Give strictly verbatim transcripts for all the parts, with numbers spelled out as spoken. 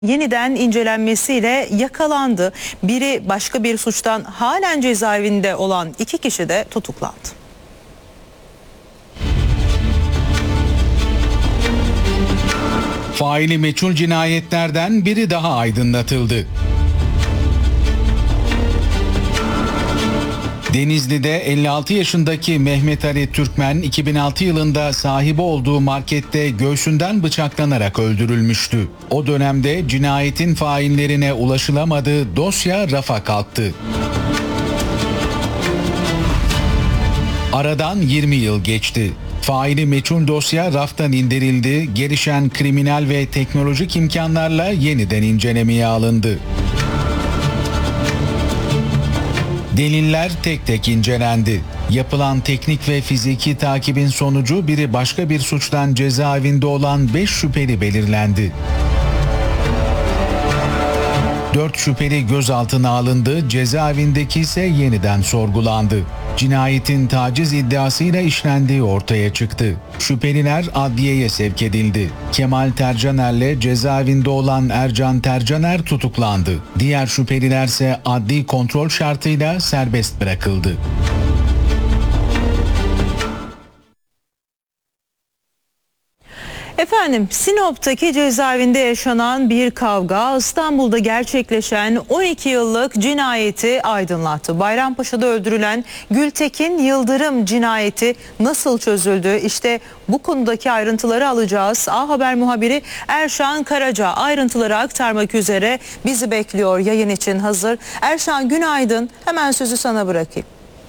Yeniden incelenmesiyle yakalandı. Biri başka bir suçtan halen cezaevinde olan iki kişi de tutuklandı. Faili meçhul cinayetlerden biri daha aydınlatıldı. Denizli'de elli altı yaşındaki Mehmet Ali Türkmen iki bin altı yılında sahibi olduğu markette göğsünden bıçaklanarak öldürülmüştü. O dönemde cinayetin faillerine ulaşılamadı, dosya rafa kalktı. Aradan yirmi yıl geçti. Faili meçhul dosya raftan indirildi, gelişen kriminal ve teknolojik imkanlarla yeniden incelemeye alındı. Deliller tek tek incelendi. Yapılan teknik ve fiziki takibin sonucu biri başka bir suçtan cezaevinde olan beş şüpheli belirlendi. dört şüpheli gözaltına alındı, cezaevindeki ise yeniden sorgulandı. Cinayetin taciz iddiasıyla işlendiği ortaya çıktı. Şüpheliler adliyeye sevk edildi. Kemal Tercaner'le cezaevinde olan Ercan Tercaner tutuklandı. Diğer şüpheliler ise adli kontrol şartıyla serbest bırakıldı. Efendim, Sinop'taki cezaevinde yaşanan bir kavga İstanbul'da gerçekleşen on iki yıllık cinayeti aydınlattı. Bayrampaşa'da öldürülen Gültekin Yıldırım cinayeti nasıl çözüldü? İşte bu konudaki ayrıntıları alacağız. A Haber muhabiri Erşan Karaca ayrıntıları aktarmak üzere bizi bekliyor, yayın için hazır. Erşan, günaydın. Hemen sözü sana bırakayım.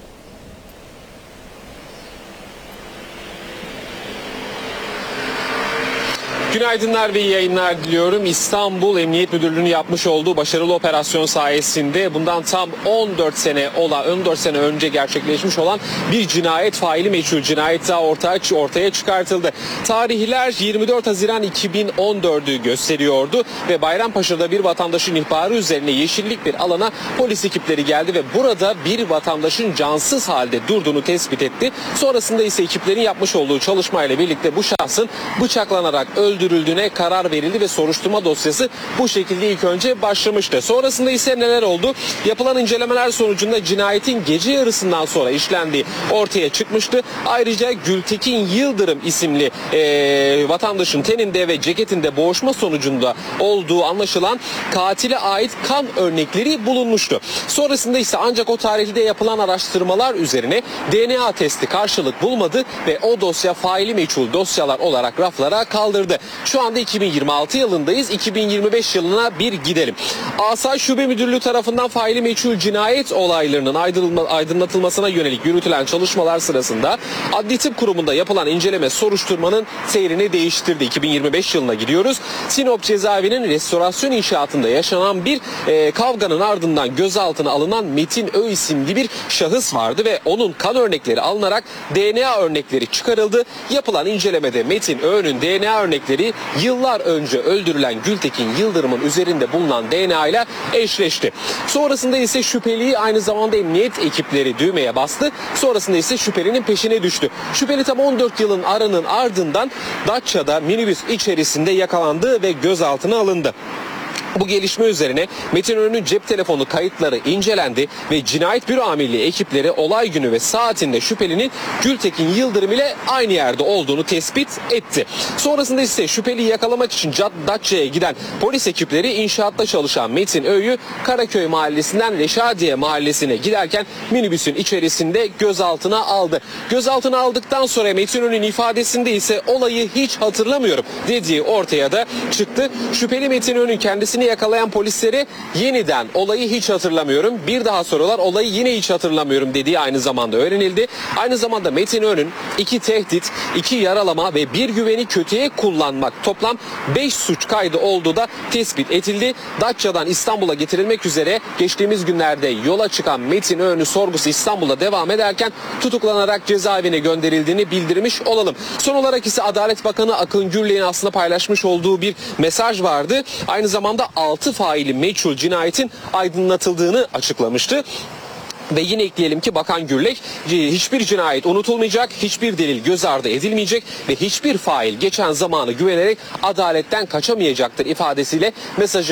Günaydınlar ve iyi yayınlar diliyorum. İstanbul Emniyet Müdürlüğü'nün yapmış olduğu başarılı operasyon sayesinde bundan tam on dört sene olan, on dört sene önce gerçekleşmiş olan bir cinayet, faili meçhul cinayet daha ortaya, ortaya çıkartıldı. Tarihler yirmi dört Haziran iki bin on dördü gösteriyordu ve Bayrampaşa'da bir vatandaşın ihbarı üzerine yeşillik bir alana polis ekipleri geldi ve burada bir vatandaşın cansız halde durduğunu tespit etti. Sonrasında ise ekiplerin yapmış olduğu çalışmayla birlikte bu şahsın bıçaklanarak öldürüldüğü öldürüldüğüne karar verildi ve soruşturma dosyası bu şekilde ilk önce başlamıştı. Sonrasında ise neler oldu? Yapılan incelemeler sonucunda cinayetin gece yarısından sonra işlendiği ortaya çıkmıştı. Ayrıca Gültekin Yıldırım isimli e, vatandaşın teninde ve ceketinde boğuşma sonucunda olduğu anlaşılan katile ait kan örnekleri bulunmuştu. Sonrasında ise ancak o tarihte yapılan araştırmalar üzerine D N A testi karşılık bulmadı ve o dosya faili meçhul dosyalar olarak raflara kaldırdı. Şu anda iki bin yirmi altı yılındayız. iki bin yirmi beş yılına bir gidelim. Asayiş Şube Müdürlüğü tarafından faili meçhul cinayet olaylarının aydınlatılmasına yönelik yürütülen çalışmalar sırasında Adli Tıp Kurumu'nda yapılan inceleme soruşturmanın seyrini değiştirdi. iki bin yirmi beş yılına gidiyoruz. Sinop Cezaevi'nin restorasyon inşaatında yaşanan bir e, kavganın ardından gözaltına alınan Metin Ö isimli bir şahıs vardı ve onun kan örnekleri alınarak D N A örnekleri çıkarıldı. Yapılan incelemede Metin Ö'nün D N A örnekleri yıllar önce öldürülen Gültekin Yıldırım'ın üzerinde bulunan D N A ile eşleşti. Sonrasında ise şüpheliyi aynı zamanda emniyet ekipleri düğmeye bastı. Sonrasında ise şüphelinin peşine düştü. Şüpheli tam on dört yılın aranın ardından Datça'da minibüs içerisinde yakalandı ve gözaltına alındı. Bu gelişme üzerine Metin Ö'nün cep telefonu kayıtları incelendi ve Cinayet Büro Amirliği ekipleri olay günü ve saatinde şüphelinin Gültekin Yıldırım ile aynı yerde olduğunu tespit etti. Sonrasında ise şüpheliyi yakalamak için Datça'ya giden polis ekipleri inşaatta çalışan Metin Ö'yü Karaköy Mahallesi'nden Reşadiye Mahallesi'ne giderken minibüsün içerisinde gözaltına aldı. Gözaltına aldıktan sonra Metin Ö'nün ifadesinde ise olayı hiç hatırlamıyorum dediği ortaya da çıktı. Şüpheli Metin Ö'nün kendisini yakalayan polislere yeniden olayı hiç hatırlamıyorum, bir daha sorular, olayı yine hiç hatırlamıyorum dediği aynı zamanda öğrenildi. Aynı zamanda Metin Ö'nün iki tehdit, iki yaralama ve bir güveni kötüye kullanmak toplam beş suç kaydı olduğu da tespit edildi. Datça'dan İstanbul'a getirilmek üzere geçtiğimiz günlerde yola çıkan Metin Ö'nün sorgusu İstanbul'da devam ederken tutuklanarak cezaevine gönderildiğini bildirmiş olalım. Son olarak ise Adalet Bakanı Akın Gürley'in aslında paylaşmış olduğu bir mesaj vardı. Aynı zamanda altı faili meçhul cinayetin aydınlatıldığını açıklamıştı. Ve yine ekleyelim ki Bakan Gürlek hiçbir cinayet unutulmayacak, hiçbir delil göz ardı edilmeyecek ve hiçbir fail geçen zamanı güvenerek adaletten kaçamayacaktır ifadesiyle mesajı